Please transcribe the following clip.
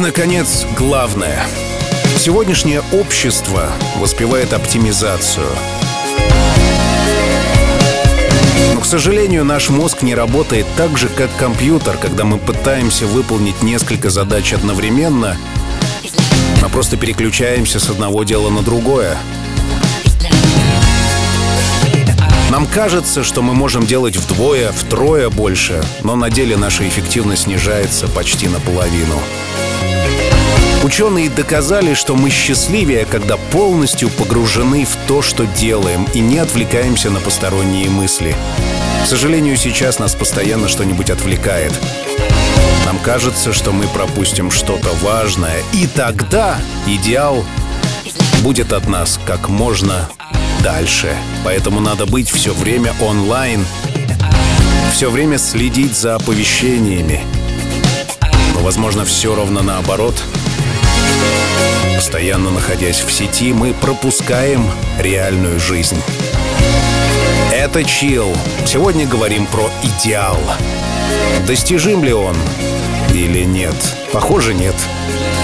наконец, главное. Сегодняшнее общество воспевает оптимизацию. Но, к сожалению, наш мозг не работает так же, как компьютер, когда мы пытаемся выполнить несколько задач одновременно, а просто переключаемся с одного дела на другое. Нам кажется, что мы можем делать вдвое, втрое больше, но на деле наша эффективность снижается почти наполовину. Ученые доказали, что мы счастливее, когда полностью погружены в то, что делаем, и не отвлекаемся на посторонние мысли. К сожалению, сейчас нас постоянно что-нибудь отвлекает. Нам кажется, что мы пропустим что-то важное, и тогда идеал будет от нас как можно дальше. Поэтому надо быть все время онлайн, все время следить за оповещениями. Но, возможно, все ровно наоборот. Постоянно находясь в сети, мы пропускаем реальную жизнь. Это Chill. Сегодня говорим про идеал. Достижим ли он или нет? Похоже, нет.